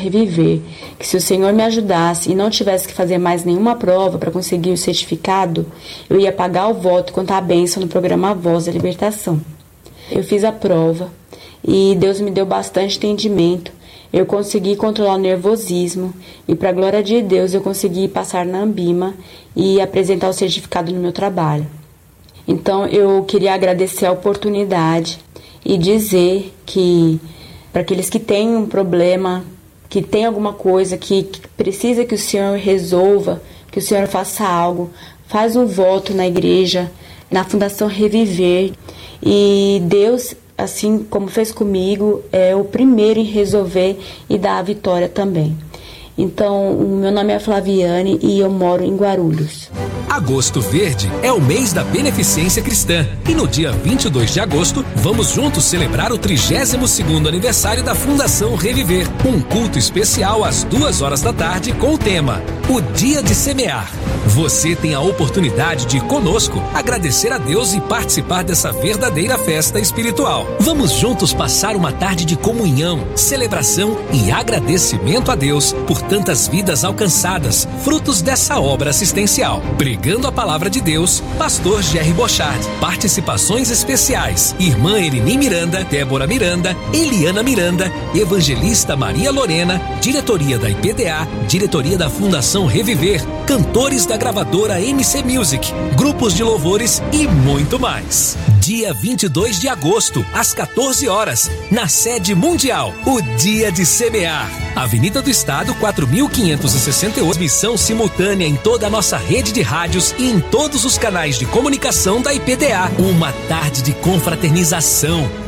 Reviver, que se o Senhor me ajudasse e não tivesse que fazer mais nenhuma prova para conseguir o certificado, eu ia pagar o voto quanto à bênção no programa Voz da Libertação. Eu fiz a prova e Deus me deu bastante entendimento. Eu consegui controlar o nervosismo e, para a glória de Deus, eu consegui passar na Ambima e apresentar o certificado no meu trabalho. Então, eu queria agradecer a oportunidade e dizer que, para aqueles que têm um problema, que tem alguma coisa que precisa que o Senhor resolva, que o Senhor faça algo, faz um voto na igreja, na Fundação Reviver, e Deus, assim como fez comigo, é o primeiro em resolver e dar a vitória também. Então, o meu nome é Flaviane e eu moro em Guarulhos. Agosto Verde é o mês da beneficência cristã e no dia 22 de agosto vamos juntos celebrar o 32º aniversário da Fundação Reviver. Um culto especial às 2 da tarde com o tema O Dia de Semear. Você tem a oportunidade de conosco agradecer a Deus e participar dessa verdadeira festa espiritual. Vamos juntos passar uma tarde de comunhão, celebração e agradecimento a Deus por tantas vidas alcançadas, frutos dessa obra assistencial. Pregando a palavra de Deus, Pastor Jerry Bochard. Participações especiais: Irmã Erini Miranda, Débora Miranda, Eliana Miranda, Evangelista Maria Lorena, Diretoria da IPDA, Diretoria da Fundação Reviver, cantores da gravadora MC Music, grupos de louvores e muito mais. Dia 22 de agosto, às 14 horas, na sede mundial, o Dia de Semear. Avenida do Estado, 4.568, missão simultânea em toda a nossa rede de rádios e em todos os canais de comunicação da IPDA. Uma tarde de confraternização,